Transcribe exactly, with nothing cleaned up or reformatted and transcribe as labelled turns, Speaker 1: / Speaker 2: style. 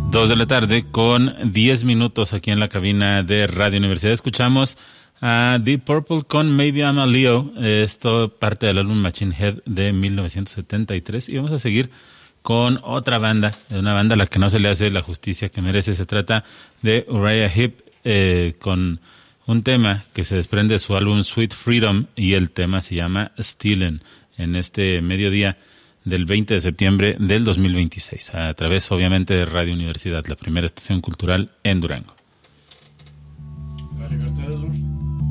Speaker 1: Dos de la tarde con diez minutos aquí en la cabina de Radio Universidad. Escuchamos a Deep Purple con Maybe I'm a Leo. Esto parte del álbum Machine Head de mil novecientos setenta y tres. Y vamos a seguir con otra banda, una banda a la que no se le hace la justicia que merece. Se trata de Uriah Heep, eh, con un tema que se desprende de su álbum Sweet Freedom, y el tema se llama Stealin', en este mediodía del veinte de septiembre del dos mil veintiséis, a través obviamente de Radio Universidad, la primera estación cultural en Durango.